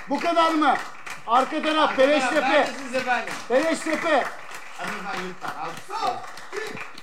Bu kadar mı? Arka taraf Beleştepe. Neredesiniz efendim? Beleştepe. Hadi efendim lütfen. Alkışlayalım.